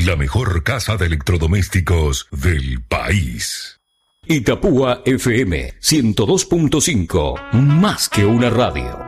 la mejor casa de electrodomésticos del país. Itapúa FM 102.5, más que una radio.